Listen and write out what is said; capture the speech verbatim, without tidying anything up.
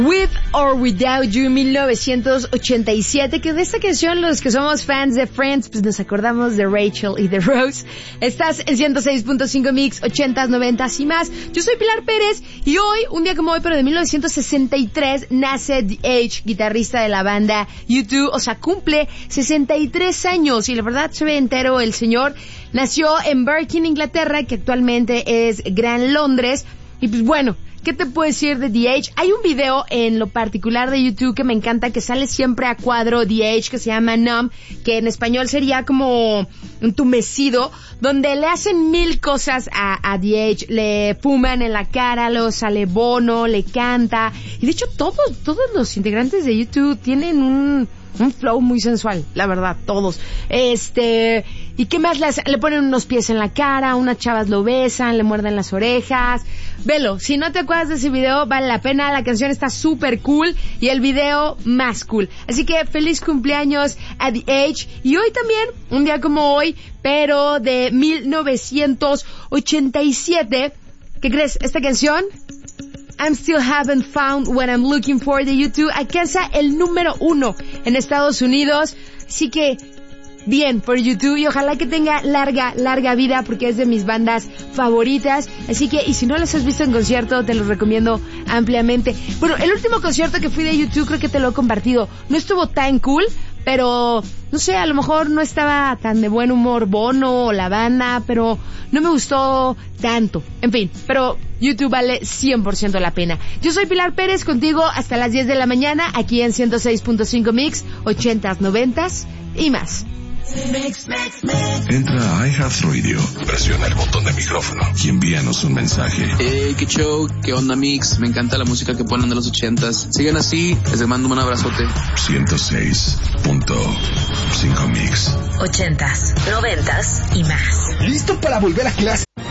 With or Without You, mil novecientos ochenta y siete, que de esta canción los que somos fans de Friends, pues nos acordamos de Rachel y de Rose. Estás en ciento seis punto cinco Mix, ochentas, noventas y más. Yo soy Pilar Pérez y hoy, un día como hoy, pero de mil novecientos sesenta y tres, nace The Edge, guitarrista de la banda U dos, o sea, cumple sesenta y tres años y la verdad se ve entero el señor. Nació en Birkenhead, Inglaterra, que actualmente es Gran Londres, y pues bueno, ¿qué te puedo decir de The Edge? Hay un video en lo particular de YouTube que me encanta, que sale siempre a cuadro The Edge, que se llama Numb, que en español sería como entumecido, donde le hacen mil cosas a, a The Edge. Le fuman en la cara, lo sale Bono, le canta. Y de hecho todos, todos los integrantes de YouTube tienen un... un flow muy sensual, la verdad, todos. Este, ¿y qué más le hacen? Le ponen unos pies en la cara, unas chavas lo besan, le muerden las orejas. Velo, si no te acuerdas de ese video, vale la pena, la canción está súper cool y el video más cool. Así que feliz cumpleaños a The Edge. Y hoy también, un día como hoy, pero de mil novecientos ochenta y siete, ¿qué crees? Esta canción, I'm Still Haven't Found What I'm Looking For de U dos, alcanza el número uno en Estados Unidos. Así que, bien por U dos y ojalá que tenga larga, larga vida porque es de mis bandas favoritas. Así que, y si no las has visto en concierto, te los recomiendo ampliamente. Bueno, el último concierto que fui de U dos creo que te lo he compartido. No estuvo tan cool, pero no sé, a lo mejor no estaba tan de buen humor Bono o la banda, pero no me gustó tanto. En fin, pero U dos vale cien por ciento la pena. Yo soy Pilar Pérez, contigo hasta las diez de la mañana, aquí en ciento seis punto cinco Mix, ochentas, noventas y más. Entra a iHeartRadio, presiona el botón de micrófono y envíanos un mensaje. Hey, qué show, qué onda Mix, me encanta la música que ponen de los ochentas. Sigan así, les mando un abrazote. ciento seis punto cinco Mix. Ochentas, noventas y más. ¿Listo para volver a clase?